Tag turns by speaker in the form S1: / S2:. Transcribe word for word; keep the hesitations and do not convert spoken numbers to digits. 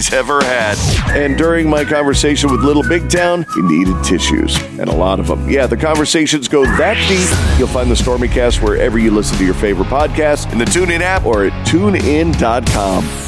S1: it's ever had. And during my conversation with Little Big Town, he needed tissues, and a lot of them. Yeah, the conversations go that deep. You'll find the Stormycast wherever you listen to your favorite podcasts, in the TuneIn app, or at tune in dot com.